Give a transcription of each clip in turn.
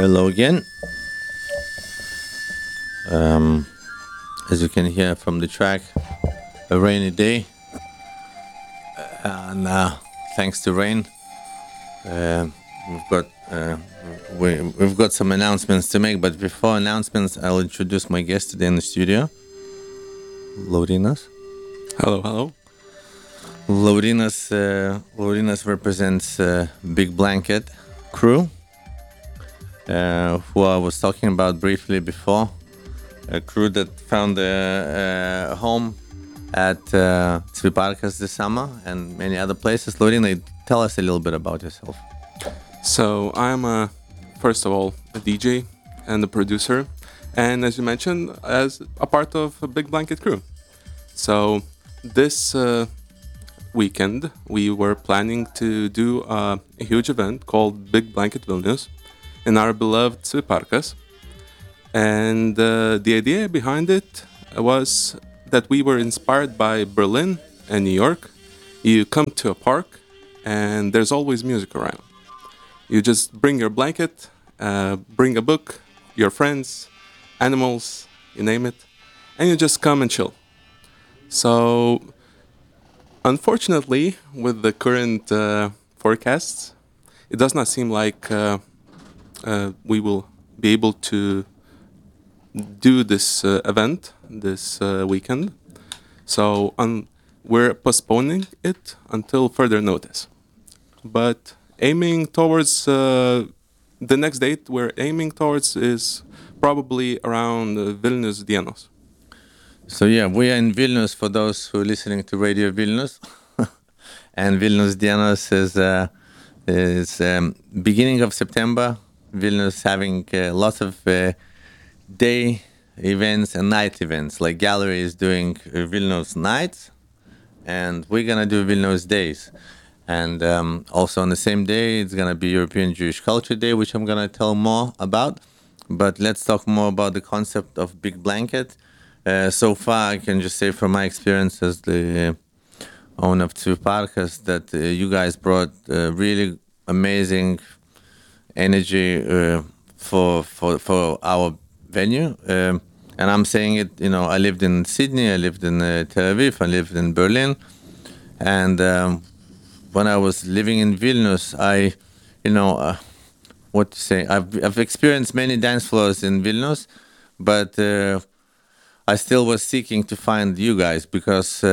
Hello again. Um, as you can hear from the track, a rainy day, and thanks to rain, uh, we've got we've got some announcements to make. But before announcements, I'll introduce my guest today in the studio, Laurinas. Hello, hello. Laurinas represents Big Blanket crew, who I was talking about briefly before. A crew that found a home at Cviparkas this summer and many other places. Lorina, tell us a little bit about yourself. So I'm first of all a DJ and a producer, and as you mentioned, as a part of a Big Blanket crew. So this weekend we were planning to do a huge event called Big Blanket Vilnius in our beloved Cviparkas. And the idea behind it was that we were inspired by Berlin and New York. You come to a park and there's always music around. You just bring your blanket, bring a book, your friends, animals, you name it, and you just come and chill. So, unfortunately, with the current forecasts, it does not seem like we will be able to do this event this weekend. So we're postponing it until further notice. But aiming towards the next date we're aiming towards is probably around Vilnius Dienos. So yeah, we are in Vilnius for those who are listening to Radio Vilnius. And Vilnius Dienos is beginning of September. Vilnius having lots of day events and night events. Like Gallery is doing Vilnius nights, and we're gonna do Vilnius days. And also on the same day, it's gonna be European Jewish Culture Day, which I'm gonna tell more about. But let's talk more about the concept of Big Blanket. So far, I can just say from my experience as the owner of Cviparkas that you guys brought really amazing energy for our venue. And I'm saying it, I lived in Sydney, I lived in Tel Aviv, I lived in Berlin. And when I was living in Vilnius, what to say, I've experienced many dance floors in Vilnius, but I still was seeking to find you guys because,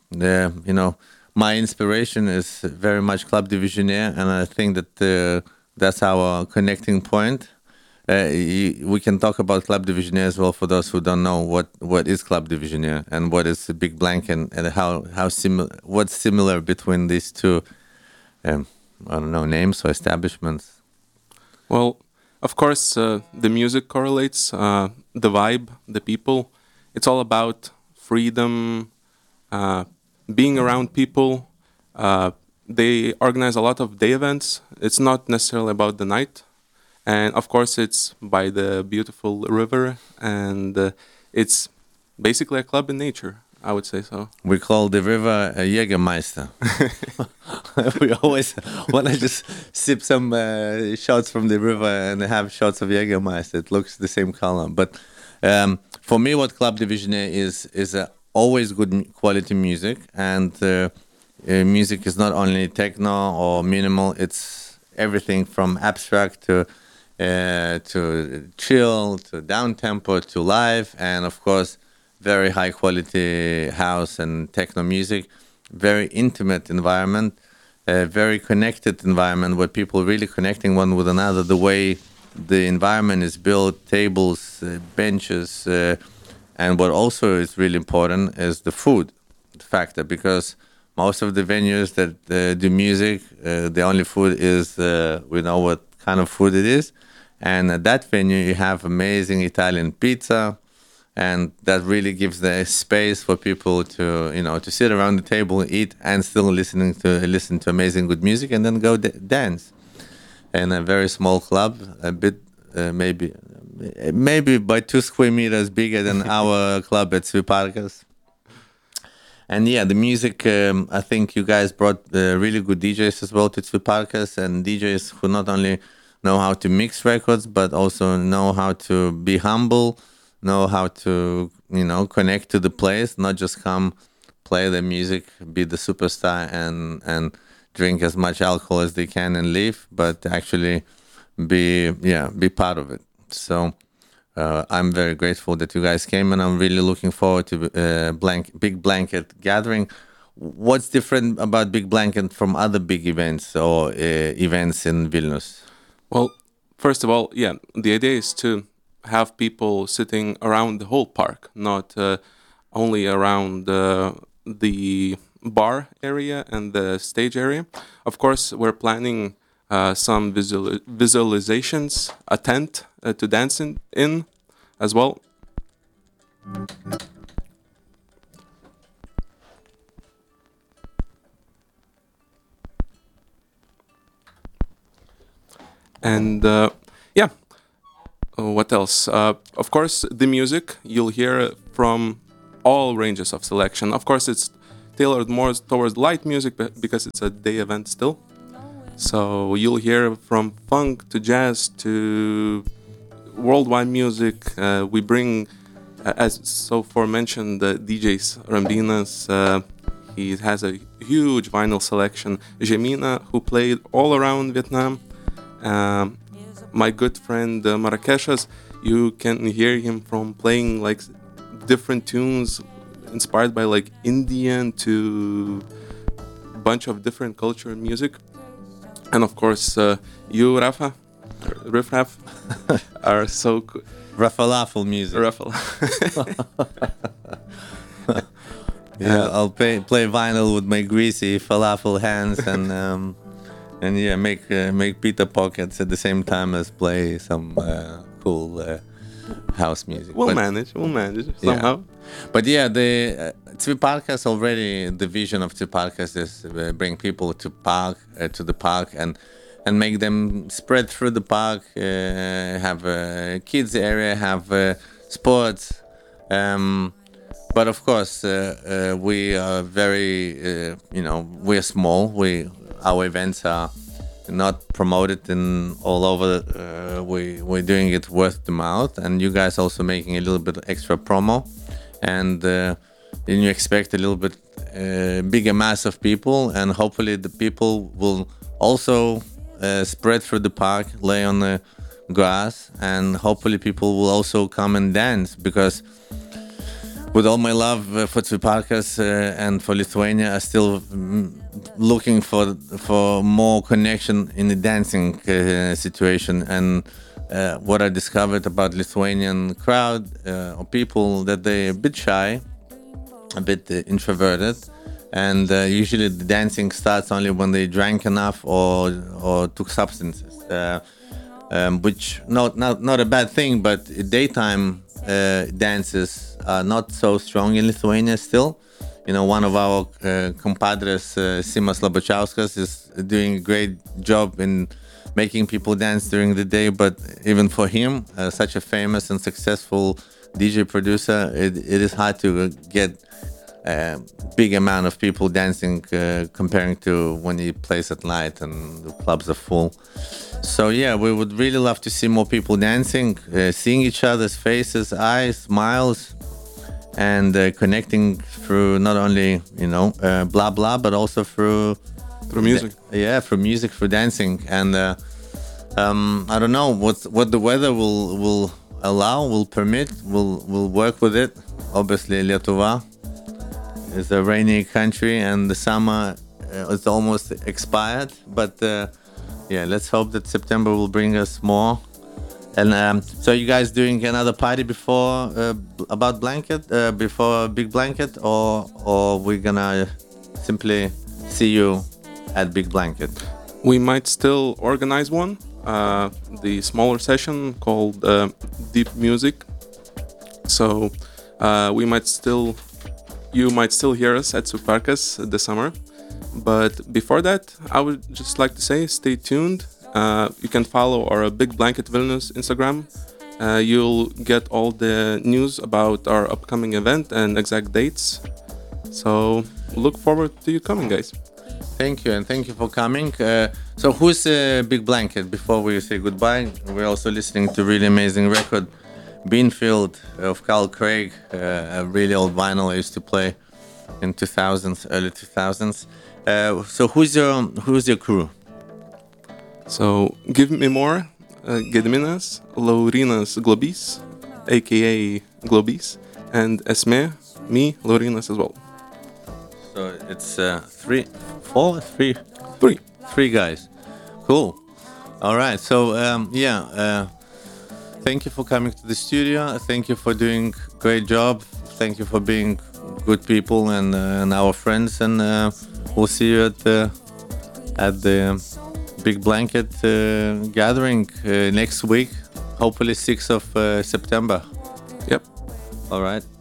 my inspiration is very much Club Divisionaire, and I think that that's our connecting point. We can talk about Club Divisionaire as well for those who don't know what is Club Divisionaire and what is the Big Blanket and what's similar between these two, names or establishments. Well, of course, the music correlates, the vibe, the people. It's all about freedom, being around people. They organize a lot of day events. It's not necessarily about the night. And of course, it's by the beautiful river, and it's basically a club in nature, I would say so. We call the river a Jägermeister. We always want to just sip some shots from the river and have shots of Jägermeister. It looks the same color. But for me, what Club Divisionaire is always good quality music. And music is not only techno or minimal, it's everything from abstract to chill, to down tempo, to live, and of course, very high quality house and techno music. Very intimate environment, a very connected environment where people really connecting one with another. The way the environment is built, tables, benches, and what also is really important is the food factor, because most of the venues that do music, the only food is we know what kind of food it is. And at that venue, you have amazing Italian pizza, and that really gives the space for people to sit around the table, eat, and still listen to amazing good music, and then go dance. In a very small club, a bit maybe by 2 square meters bigger than our club at Cviparkas. And yeah, the music, I think you guys brought really good DJs as well to Cviparkas, and DJs who not only know how to mix records, but also know how to be humble, know how to connect to the place, not just come play the music, be the superstar, and drink as much alcohol as they can and leave, but actually be part of it. So I'm very grateful that you guys came, and I'm really looking forward to Big Blanket gathering. What's different about Big Blanket from other big events or events in Vilnius? Well, first of all, yeah, the idea is to have people sitting around the whole park, not only around the bar area and the stage area. Of course, we're planning some visualizations, a tent to dance in as well. And yeah, what else? Of course, the music you'll hear from all ranges of selection. Of course, it's tailored more towards light music because it's a day event still. So you'll hear from funk to jazz to worldwide music. We bring, as so mentioned, the DJs Rambinas. He has a huge vinyl selection. Jemina, who played all around Vietnam. My good friend Marrakeshas, you can hear him from playing like different tunes inspired by like Indian to a bunch of different culture and music. And of course, you, Rafa, Riff Raff, are so cool. Rafalafel music. Yeah, I'll play vinyl with my greasy falafel hands and yeah, make pita pockets at the same time as play some cool house music. We'll manage somehow. Yeah. But yeah, the Tvi Podcast already, the vision of Tvi Podcast is bring people to the park and make them spread through the park, have a kids area, have sports. But of course, we are very, we're small. Our events are not promoted in all over. We're doing it word of mouth, and you guys also making a little bit extra promo, and then you expect a little bit bigger mass of people, and hopefully the people will also spread through the park, lay on the grass, and hopefully people will also come and dance, because with all my love for Tvi Podcast and for Lithuania, I still looking for more connection in the dancing situation. And what I discovered about Lithuanian crowd or people, that they're a bit shy, a bit introverted, and usually the dancing starts only when they drank enough or took substances, which not a bad thing, but daytime dances are not so strong in Lithuania still. One of our compadres, Simas Labachauskas, is doing a great job in making people dance during the day. But even for him, such a famous and successful DJ producer, it is hard to get a big amount of people dancing comparing to when he plays at night and the clubs are full. So yeah, we would really love to see more people dancing, seeing each other's faces, eyes, smiles, and connecting through not only blah blah, but also through music. Through music, through dancing. And I don't know what the weather will allow, will permit. We'll work with it. Obviously, Lietuva is a rainy country, and the summer is almost expired. But let's hope that September will bring us more. And so you guys doing another party before about Blanket, before Big Blanket, or we're gonna simply see you at Big Blanket? We might still organize one, the smaller session called Deep Music. So you might still hear us at Tvi Podcast this summer. But before that, I would just like to say, stay tuned. You can follow our Big Blanket Vilnius Instagram. You'll get all the news about our upcoming event and exact dates. So look forward to you coming, guys. Thank you, and thank you for coming. So who's Big Blanket? Before we say goodbye, we're also listening to really amazing record, Beanfield of Carl Craig, a really old vinyl I used to play in 2000s, early 2000s. So who's your crew? So Give Me More, Gediminas, Laurynas Globys, aka Globys, and Esme, me, Laurynas as well. So it's three guys. Cool. All right. So thank you for coming to the studio. Thank you for doing great job. Thank you for being good people and our friends. And we'll see you at the Big Blanket gathering next week. Hopefully 6th of September. Yep. All right.